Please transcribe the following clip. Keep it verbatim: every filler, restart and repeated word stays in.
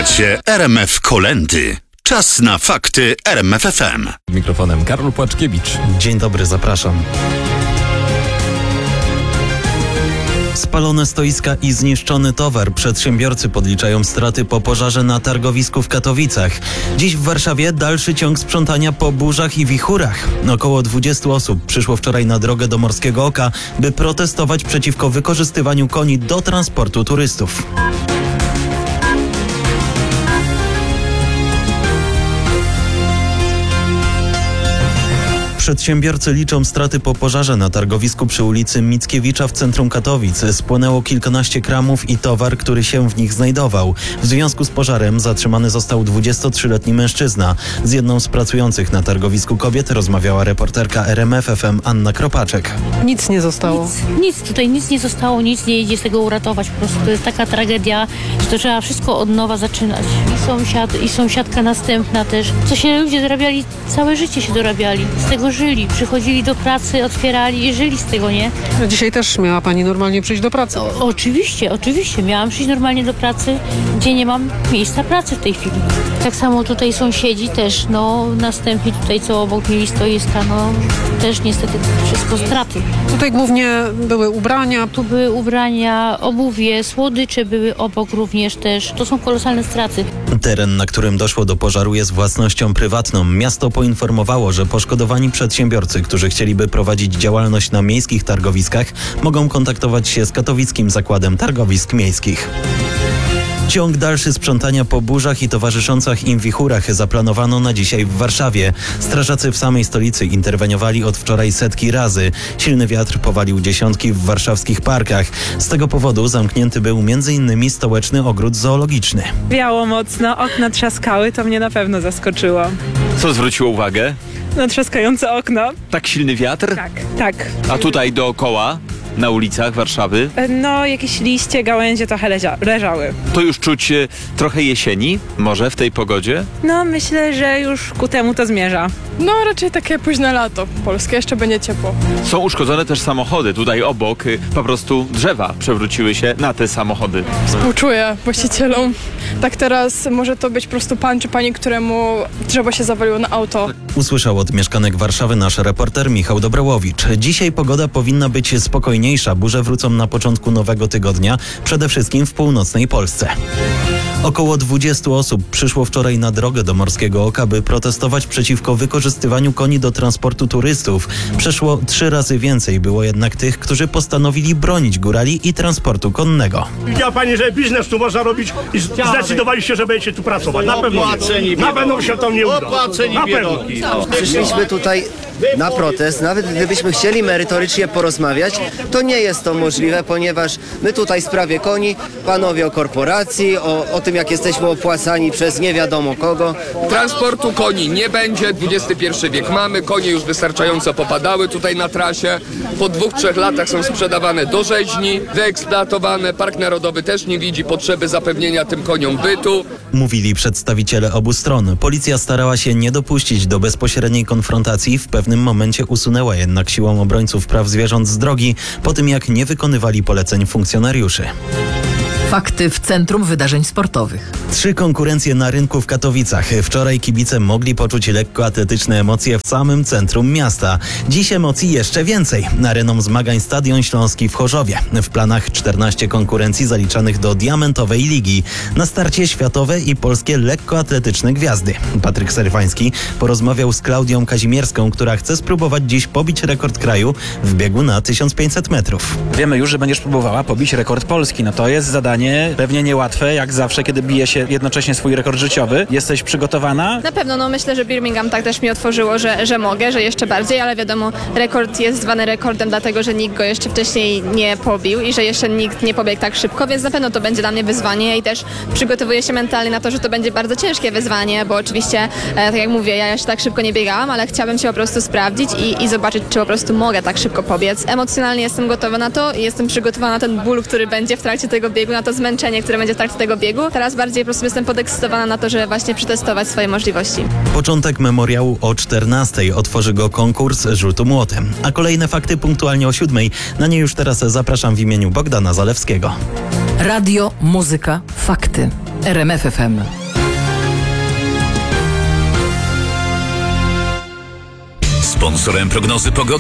Słuchacie R M F Kolędy. Czas na fakty R M F F M. Mikrofonem Karol Płaczkiewicz. Dzień dobry, zapraszam. Spalone stoiska i zniszczony towar. Przedsiębiorcy podliczają straty po pożarze na targowisku w Katowicach. Dziś w Warszawie dalszy ciąg sprzątania po burzach i wichurach. Około dwudziestu osób przyszło wczoraj na drogę do Morskiego Oka, by protestować przeciwko wykorzystywaniu koni do transportu turystów. Przedsiębiorcy liczą straty po pożarze na targowisku przy ulicy Mickiewicza w centrum Katowic. Spłonęło kilkanaście kramów i towar, który się w nich znajdował. W związku z pożarem zatrzymany został dwudziestotrzyletni mężczyzna. Z jedną z pracujących na targowisku kobiet rozmawiała reporterka R M F F M Anna Kropaczek. Nic nie zostało. Nic, nic tutaj nic nie zostało, nic nie idzie z tego uratować. Po prostu to jest taka tragedia, że to trzeba wszystko od nowa zaczynać. I sąsiad, i sąsiadka następna też. Co się ludzie dorabiali, całe życie się dorabiali. Z tego żyli, przychodzili do pracy, otwierali i żyli z tego, nie? No dzisiaj też miała pani normalnie przyjść do pracy. O, oczywiście, oczywiście. Miałam przyjść normalnie do pracy, gdzie nie mam miejsca pracy w tej chwili. Tak samo tutaj sąsiedzi też, no następni tutaj, co obok mieli stoiska, no też niestety wszystko straty. Tutaj głównie były ubrania. Tu były ubrania, obuwie, słodycze były obok również też. To są kolosalne straty. Teren, na którym doszło do pożaru, jest własnością prywatną. Miasto poinformowało, że poszkodowani przedsiębiorcy, którzy chcieliby prowadzić działalność na miejskich targowiskach, mogą kontaktować się z Katowickim Zakładem Targowisk Miejskich. Ciąg dalszy sprzątania po burzach i towarzyszących im wichurach zaplanowano na dzisiaj w Warszawie. Strażacy w samej stolicy interweniowali od wczoraj setki razy. Silny wiatr powalił dziesiątki w warszawskich parkach. Z tego powodu zamknięty był między innymi stołeczny ogród zoologiczny. Wiało mocno, okna trzaskały, to mnie na pewno zaskoczyło. Co zwróciło uwagę? No trzaskające okno. Tak silny wiatr? Tak, tak. A tutaj dookoła, na ulicach Warszawy, No jakieś liście, gałęzie trochę lezia- leżały. to już czuć e, trochę jesieni, może w tej pogodzie? No myślę, że już ku temu to zmierza. No raczej takie późne lato. Polskie jeszcze będzie ciepło. Są uszkodzone też samochody. Tutaj obok y, po prostu drzewa przewróciły się na te samochody. Współczuję właścicielom. Tak teraz może to być po prostu pan czy pani, któremu drzewo się zawaliło na auto. Usłyszał od mieszkanek Warszawy nasz reporter Michał Dobrołowicz. Dzisiaj pogoda powinna być spokojniejsza. Burze wrócą na początku nowego tygodnia, przede wszystkim w północnej Polsce. Około dwudziestu osób przyszło wczoraj na drogę do Morskiego Oka, by protestować przeciwko wykorzystywaniu koni do transportu turystów. Przeszło trzy razy więcej było jednak tych, którzy postanowili bronić górali i transportu konnego. Widziała pani, że biznes tu można robić i zdecydowaliście, że będziecie tu pracować. Na pewno, na pewno się to nie uda. Na pewno. Przyszliśmy tutaj na protest, nawet gdybyśmy chcieli merytorycznie porozmawiać, to nie jest to możliwe, ponieważ my tutaj w sprawie koni, panowie o korporacji, o, o tym, jak jesteśmy opłacani przez nie wiadomo kogo. Transportu koni nie będzie, dwudziesty pierwszy wiek mamy, konie już wystarczająco popadały tutaj na trasie, po dwóch, trzech latach są sprzedawane do rzeźni, wyeksploatowane, Park Narodowy też nie widzi potrzeby zapewnienia tym koniom bytu. Mówili przedstawiciele obu stron. Policja starała się nie dopuścić do bezpośredniej konfrontacji, w pewnym momencie usunęła jednak siłą obrońców praw zwierząt z drogi, po tym jak nie wykonywali poleceń funkcjonariuszy. Fakty w Centrum Wydarzeń Sportowych. Trzy konkurencje na rynku w Katowicach. Wczoraj kibice mogli poczuć lekkoatletyczne emocje w samym centrum miasta. Dziś emocji jeszcze więcej. Areną zmagań Stadion Śląski w Chorzowie. W planach czternaście konkurencji zaliczanych do Diamentowej Ligi. Na starcie światowe i polskie lekkoatletyczne gwiazdy. Patryk Serwański porozmawiał z Klaudią Kazimierską, która chce spróbować dziś pobić rekord kraju w biegu na tysiąc pięćset metrów. Wiemy już, że będziesz próbowała pobić rekord Polski. No to jest zadanie pewnie niełatwe, jak zawsze, kiedy bije się jednocześnie swój rekord życiowy. Jesteś przygotowana? Na pewno, no myślę, że Birmingham tak też mi otworzyło, że, że mogę, że jeszcze bardziej, ale wiadomo, rekord jest zwany rekordem dlatego, że nikt go jeszcze wcześniej nie pobił i że jeszcze nikt nie pobiegł tak szybko, więc na pewno to będzie dla mnie wyzwanie i też przygotowuję się mentalnie na to, że to będzie bardzo ciężkie wyzwanie, bo oczywiście, e, tak jak mówię, ja jeszcze tak szybko nie biegałam, ale chciałabym się po prostu sprawdzić i, i zobaczyć, czy po prostu mogę tak szybko pobiec. Emocjonalnie jestem gotowa na to i jestem przygotowana na ten ból, który będzie w trakcie tego biegu, na to zmęczenie, które będzie w trakcie tego biegu. Teraz bardziej po prostu jestem podekscytowana na to, żeby właśnie przetestować swoje możliwości. Początek memoriału o czternastej. Otworzy go konkurs rzutu młotem. A kolejne fakty punktualnie o siódmej. Na nie już teraz zapraszam w imieniu Bogdana Zalewskiego. Radio, muzyka, fakty. R M F F M. Sponsorem prognozy pogody